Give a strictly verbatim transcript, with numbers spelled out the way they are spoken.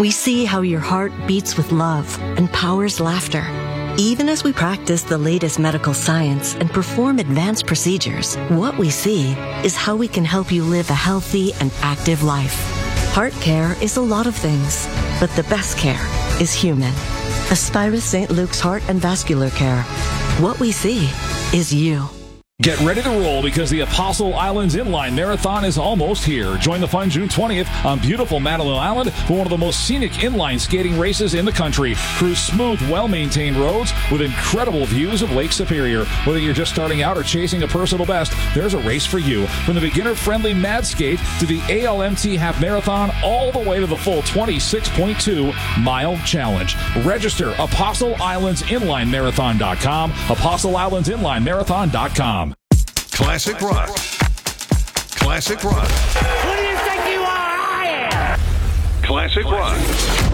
We see how your heart beats with love and powers laughter. Even as we practice the latest medical science and perform advanced procedures, what we see is how we can help you live a healthy and active life. Heart care is a lot of things, but the best care is human. Aspirus Saint Luke's Heart and Vascular Care. What we see is you. Get ready to roll because the Apostle Islands Inline Marathon is almost here. Join the fun June twentieth on beautiful Madeline Island for one of the most scenic inline skating races in the country. Cruise smooth, well-maintained roads with incredible views of Lake Superior. Whether you're just starting out or chasing a personal best, there's a race for you. From the beginner-friendly Mad Skate to the A L M T Half Marathon, all the way to the full twenty-six point two mile challenge. Register Apostle Islands Inline Marathon dot com, Apostle Islands Inline Marathon dot com. Classic rock. Classic rock. Who do you think you are? I am. Classic rock.